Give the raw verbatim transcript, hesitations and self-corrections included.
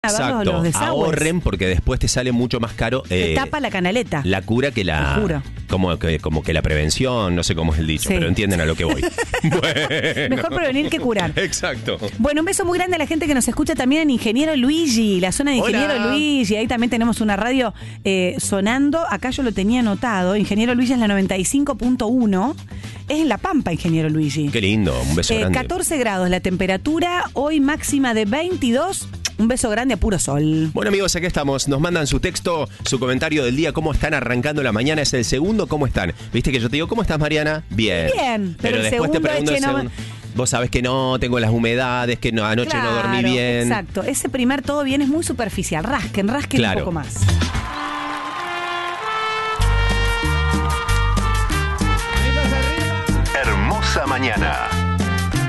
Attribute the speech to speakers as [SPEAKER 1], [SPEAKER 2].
[SPEAKER 1] Exacto, ahorren porque después te sale mucho más caro.
[SPEAKER 2] Eh, te tapa la canaleta.
[SPEAKER 1] La cura que la.
[SPEAKER 2] Te juro.
[SPEAKER 1] Como que, como que la prevención, no sé cómo es el dicho,
[SPEAKER 2] Sí.
[SPEAKER 1] pero entienden a lo que voy. Bueno.
[SPEAKER 2] Mejor prevenir que curar.
[SPEAKER 1] Exacto.
[SPEAKER 2] Bueno, un beso muy grande a la gente que nos escucha también en Ingeniero Luigi, la zona de Ingeniero
[SPEAKER 1] Hola.
[SPEAKER 2] Luigi. Ahí también tenemos una radio eh, sonando. Acá yo lo tenía anotado. Ingeniero Luigi es la noventa y cinco punto uno. Es en La Pampa, Ingeniero Luigi.
[SPEAKER 1] Qué lindo, un beso
[SPEAKER 2] Eh,
[SPEAKER 1] grande.
[SPEAKER 2] catorce grados la temperatura, hoy máxima de veintidós. Un beso grande a puro sol.
[SPEAKER 1] Bueno, amigos, aquí estamos. Nos mandan su texto, su comentario del día, cómo están arrancando la mañana. Es el segundo, ¿cómo están? ¿Viste que yo te digo, ¿cómo estás, Mariana? Bien.
[SPEAKER 2] Bien, pero el
[SPEAKER 1] después te
[SPEAKER 2] segundo
[SPEAKER 1] pregunto
[SPEAKER 2] es
[SPEAKER 1] el
[SPEAKER 2] que no-
[SPEAKER 1] segundo. Vos sabés que no, tengo las humedades, que no, anoche no dormí
[SPEAKER 2] Claro,
[SPEAKER 1] bien.
[SPEAKER 2] Exacto, ese primer todo bien es muy superficial. Rasquen, rasquen
[SPEAKER 1] Claro.
[SPEAKER 2] un poco más.
[SPEAKER 3] Hermosa mañana.